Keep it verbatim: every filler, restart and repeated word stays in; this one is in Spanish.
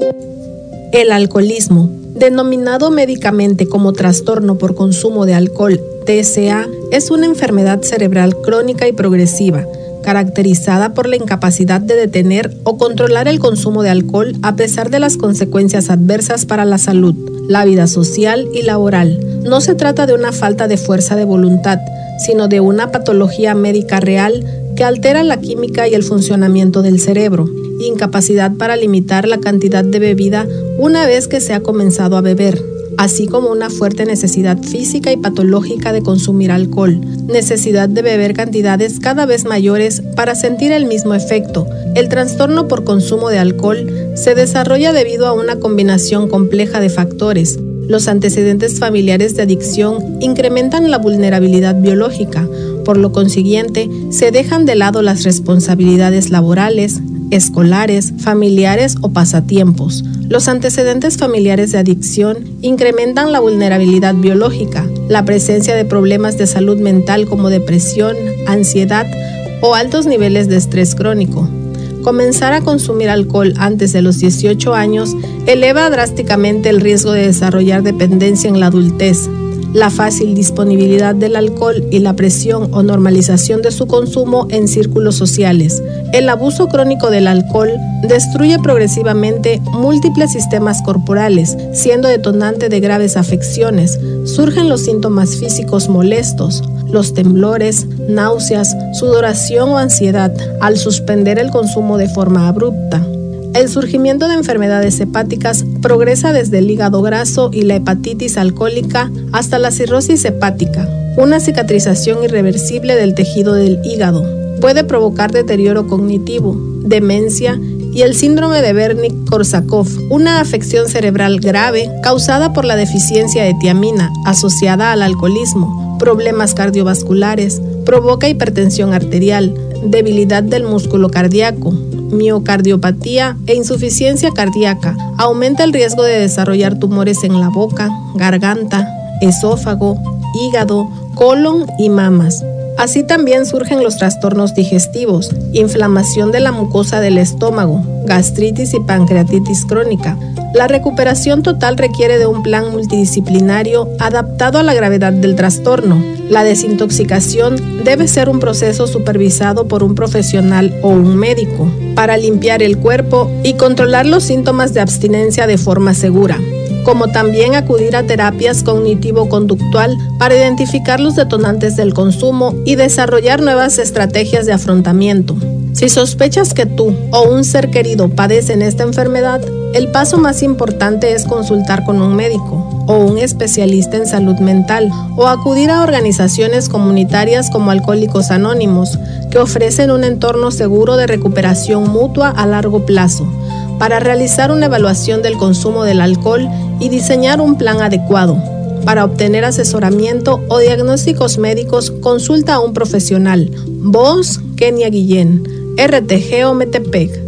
El alcoholismo, denominado médicamente como trastorno por consumo de alcohol, T C A, es una enfermedad cerebral crónica y progresiva, caracterizada por la incapacidad de detener o controlar el consumo de alcohol a pesar de las consecuencias adversas para la salud, la vida social y laboral. No se trata de una falta de fuerza de voluntad, sino de una patología médica real que altera la química y el funcionamiento del cerebro, incapacidad para limitar la cantidad de bebida una vez que se ha comenzado a beber, así como una fuerte necesidad física y patológica de consumir alcohol, necesidad de beber cantidades cada vez mayores para sentir el mismo efecto. El trastorno por consumo de alcohol se desarrolla debido a una combinación compleja de factores. Los antecedentes familiares de adicción incrementan la vulnerabilidad biológica, por lo consiguiente, se dejan de lado las responsabilidades laborales, escolares, familiares o pasatiempos. Los antecedentes familiares de adicción incrementan la vulnerabilidad biológica, la presencia de problemas de salud mental como depresión, ansiedad o altos niveles de estrés crónico. Comenzar a consumir alcohol antes de los dieciocho años eleva drásticamente el riesgo de desarrollar dependencia en la adultez. La fácil disponibilidad del alcohol y la presión o normalización de su consumo en círculos sociales. El abuso crónico del alcohol destruye progresivamente múltiples sistemas corporales, siendo detonante de graves afecciones. Surgen los síntomas físicos molestos, los temblores, náuseas, sudoración o ansiedad al suspender el consumo de forma abrupta. El surgimiento de enfermedades hepáticas progresa desde el hígado graso y la hepatitis alcohólica hasta la cirrosis hepática, una cicatrización irreversible del tejido del hígado. Puede provocar deterioro cognitivo, demencia y el síndrome de Wernicke-Korsakoff, una afección cerebral grave causada por la deficiencia de tiamina asociada al alcoholismo, problemas cardiovasculares, provoca hipertensión arterial, debilidad del músculo cardíaco, miocardiopatía e insuficiencia cardíaca. Aumenta el riesgo de desarrollar tumores en la boca, garganta, esófago, hígado, colon y mamas. Así también surgen los trastornos digestivos, inflamación de la mucosa del estómago, gastritis y pancreatitis crónica. La recuperación total requiere de un plan multidisciplinario adaptado a la gravedad del trastorno. La desintoxicación debe ser un proceso supervisado por un profesional o un médico para limpiar el cuerpo y controlar los síntomas de abstinencia de forma segura, como también acudir a terapias cognitivo-conductual para identificar los detonantes del consumo y desarrollar nuevas estrategias de afrontamiento. Si sospechas que tú o un ser querido padecen esta enfermedad, el paso más importante es consultar con un médico o un especialista en salud mental o acudir a organizaciones comunitarias como Alcohólicos Anónimos, que ofrecen un entorno seguro de recuperación mutua a largo plazo, para realizar una evaluación del consumo del alcohol y diseñar un plan adecuado. Para obtener asesoramiento o diagnósticos médicos, consulta a un profesional. Voz, Kenia Guillén, R T G O Metepec.